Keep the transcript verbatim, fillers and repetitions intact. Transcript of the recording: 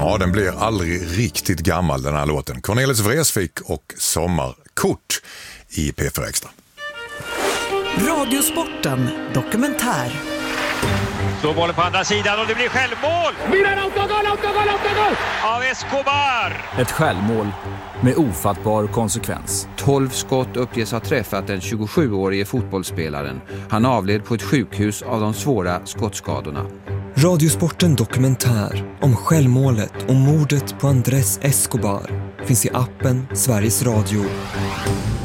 Ja, den blir aldrig riktigt gammal den här låten. Cornelis Vreeswijk och Sommarkort i P fyra Extra. Radiosporten dokumentär. Så bollen på andra sidan och det blir självmål! Milan, autogol, autogol, autogol! Av Escobar! Ett självmål med ofattbar konsekvens. tolv skott uppges ha träffat den tjugosjuårige fotbollsspelaren. Han avled på ett sjukhus av de svåra skottskadorna. Radiosporten dokumentär om självmålet och mordet på Andrés Escobar finns i appen Sveriges Radio.